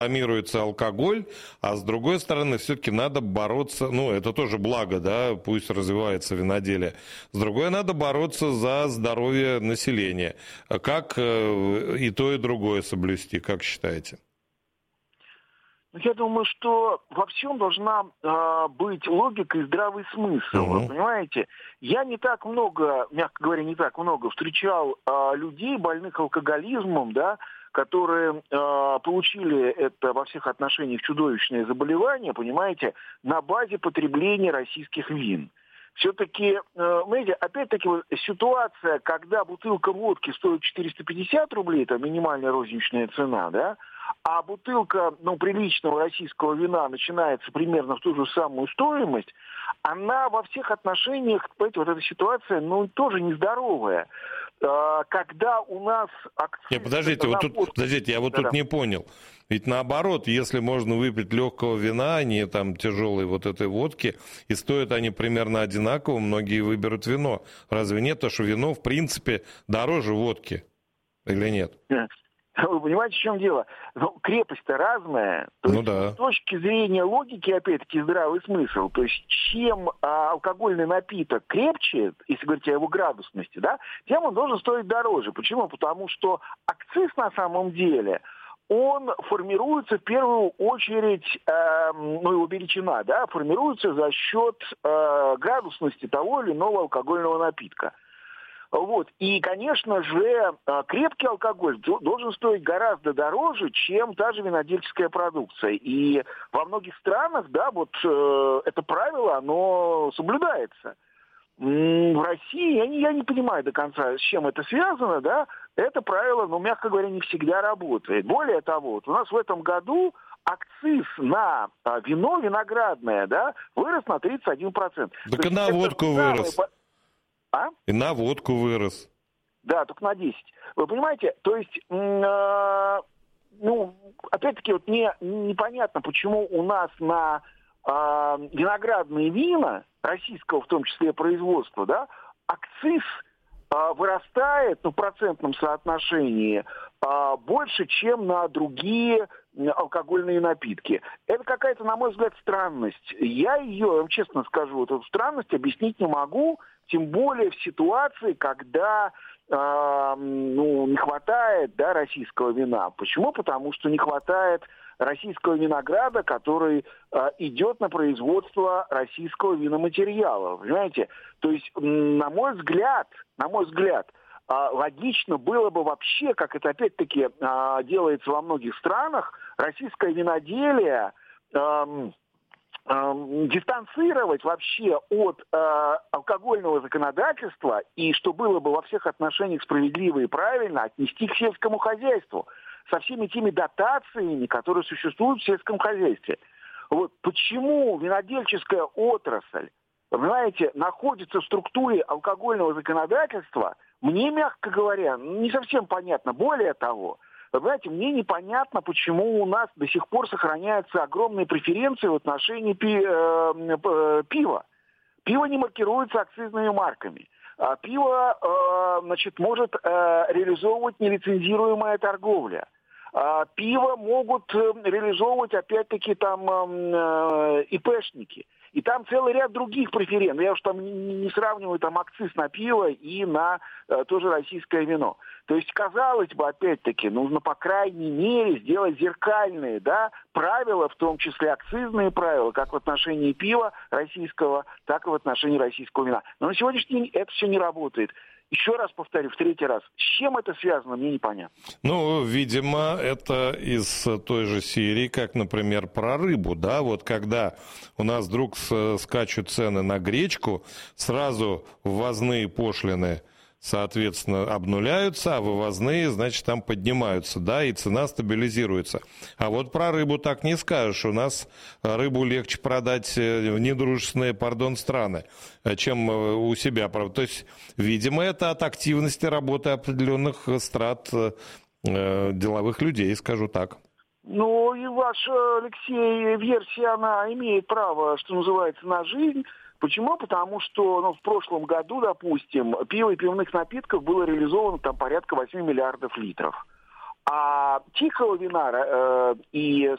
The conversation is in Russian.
рекламируется алкоголь, а с другой стороны, все-таки надо бороться, ну, это тоже благо, да, пусть развивается виноделие. С другой, надо бороться за здоровье населения. Как и то, и другое соблюсти, как считаете? Я думаю, что во всем должна быть логика и здравый смысл. Вы понимаете? Я не так много, мягко говоря, не так много встречал людей, больных алкоголизмом, да, которые получили это во всех отношениях чудовищное заболевание, понимаете, на базе потребления российских вин. Все-таки, знаете, опять-таки вот ситуация, когда бутылка водки стоит 450 рублей, это минимальная розничная цена, да, а бутылка, ну, приличного российского вина начинается примерно в ту же самую стоимость, она во всех отношениях, понимаете, вот эта ситуация, ну, тоже нездоровая. Когда у нас... Нет, подождите, вот тут, подождите, я вот тут не понял. Ведь наоборот, если можно выпить легкого вина, а не там тяжелой вот этой водки, и стоят они примерно одинаково, многие выберут вино. Разве нет? Потому что вино, в принципе, дороже водки. Или нет? Вы понимаете, в чем дело? Ну, крепость-то разная. То есть, с точки зрения логики, опять-таки, здравый смысл. То есть, чем алкогольный напиток крепче, если говорить о его градусности, да, тем он должен стоить дороже. Почему? Потому что акциз на самом деле, он формируется в первую очередь, ну, его величина, да, формируется за счет градусности того или иного алкогольного напитка. Вот. И, конечно же, крепкий алкоголь должен стоить гораздо дороже, чем та же винодельческая продукция. И во многих странах, да, вот это правило, оно соблюдается. В России, я не понимаю до конца, с чем это связано, да, это правило, ну, мягко говоря, не всегда работает. Более того, вот у нас в этом году акциз на вино виноградное, да, вырос на 31%. Так и на водку вырос. А? И на водку вырос. Да, только на 10. Вы понимаете, то есть, ну, опять-таки, вот мне непонятно, почему у нас на виноградные вина, российского в том числе производства, да, акциз вырастает, ну, в процентном соотношении больше, чем на другие алкогольные напитки. Это какая-то, на мой взгляд, странность. Я вам честно скажу, вот эту странность объяснить не могу, тем более в ситуации, когда ну, не хватает, да, российского вина. Почему? Потому что не хватает российского винограда, который идет на производство российского виноматериала. Понимаете? То есть, на мой взгляд, логично было бы вообще, как это опять-таки делается во многих странах, российское виноделие дистанцировать вообще от алкогольного законодательства и, что было бы во всех отношениях справедливо и правильно, отнести к сельскому хозяйству со всеми теми дотациями, которые существуют в сельском хозяйстве. Вот почему винодельческая отрасль, понимаете, находится в структуре алкогольного законодательства, мне, мягко говоря, не совсем понятно. Более того, вы знаете, мне непонятно, почему у нас до сих пор сохраняются огромные преференции в отношении пива. Пиво не маркируется акцизными марками. Пиво, значит, может реализовывать нелицензируемая торговля. Пиво могут реализовывать, опять-таки, там ИПшники. И там целый ряд других преференций. Я уж там не сравниваю там акциз на пиво и на тоже российское вино. То есть, казалось бы, опять-таки, нужно, по крайней мере, сделать зеркальные, да, правила, в том числе акцизные правила, как в отношении пива российского, так и в отношении российского вина. Но на сегодняшний день это все не работает. Еще раз повторю, в третий раз, с чем это связано, мне непонятно. Ну, видимо, это из той же серии, как, например, про рыбу, да, вот когда у нас вдруг скачут цены на гречку, сразу ввозные пошлины, соответственно, обнуляются, а вывозные, значит, там поднимаются, да, и цена стабилизируется. А вот про рыбу так не скажешь. У нас рыбу легче продать в недружественные, страны, чем у себя. То есть, видимо, это от активности работы определенных страт деловых людей, скажу так. Ну, и ваша, Алексей, версия, она имеет право, что называется, на жизнь. Почему? Потому что в прошлом году, допустим, пиво и пивных напитков было реализовано там порядка 8 миллиардов литров. А тихого вина и